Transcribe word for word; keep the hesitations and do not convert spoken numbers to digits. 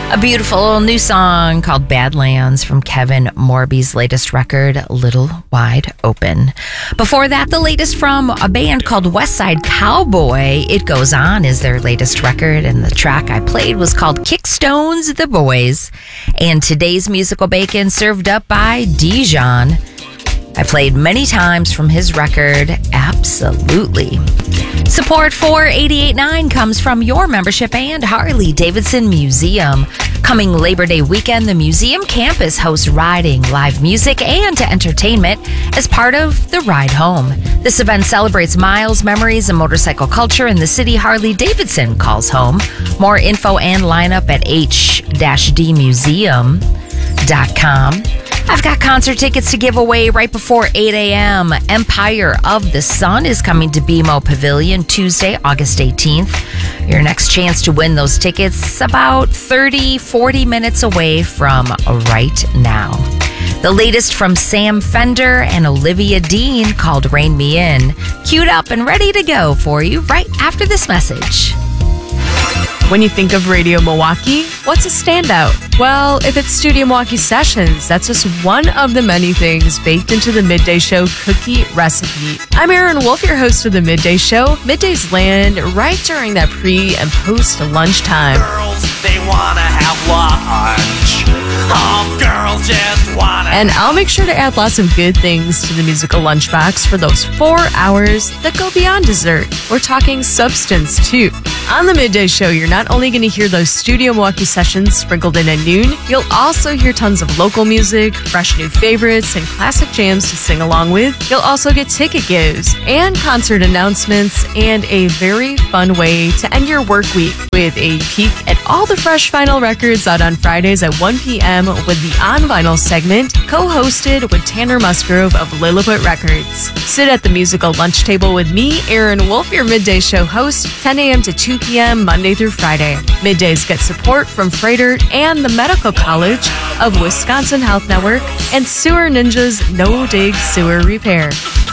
A beautiful little new song called Badlands from Kevin Morby's latest record, Little Wide Open. Before that, the latest from a band called Westside Cowboy. It Goes On is their latest record, and the track I played was called Kickstones the Boys. And today's musical bacon served up by Dijon. I played many times from his record, Absolutely. Support for eighty-eight point nine comes from your membership and Harley-Davidson Museum. Coming Labor Day weekend, the museum campus hosts riding, live music, and entertainment as part of the Ride Home. This event celebrates miles, memories, and motorcycle culture in the city Harley-Davidson calls home. More info and lineup at h d museum dot com. I've got concert tickets to give away right before eight a.m. Empire of the Sun is coming to B M O Pavilion Tuesday, August eighteenth. Your next chance to win those tickets about thirty, forty minutes away from right now. The latest from Sam Fender and Olivia Dean called Rain Me In, queued up and ready to go for you right after this message. When you think of Radio Milwaukee, what's a standout? Well, if it's Studio Milwaukee Sessions, that's just one of the many things baked into the Midday Show cookie recipe. I'm Aaron Wolf, your host of the Midday Show. Middays land right during that pre- and post-lunch time. Girls, they wanna have lunch. All girls just wanna. And I'll make sure to add lots of good things to the musical lunchbox for those four hours that go beyond dessert. We're talking substance, too. On the Midday Show, you're not only going to hear those Studio Milwaukee Sessions sprinkled in at noon, you'll also hear tons of local music, fresh new favorites, and classic jams to sing along with. You'll also get ticket gives and concert announcements and a very fun way to end your work week with a peek at all the fresh vinyl records out on Fridays at one p.m. with the On Vinyl segment, co-hosted with Tanner Musgrove of Lilliput Records. Sit at the musical lunch table with me, Aaron Wolf, your Midday Show host, ten a.m. to two p.m. Monday through Friday. Middays get support from Freighter and the Medical College of Wisconsin Health Network and Sewer Ninja's No Dig Sewer Repair.